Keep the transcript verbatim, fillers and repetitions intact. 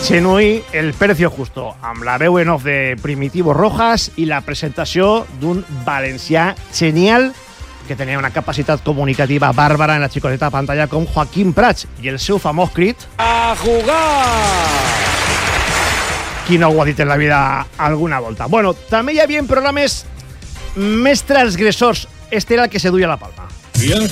genuí El precio justo, amb la veu en off de Primitivo Rojas i la presentació d'un valencià genial que tenia una capacitat comunicativa bàrbara en la xicoteta pantalla com Joaquim Prats i el seu famós crit a jugar! Qui no ho ha dit en la vida alguna volta? Bueno, també hi havia programes més transgressors. Este era el que se duia la palma. Viaje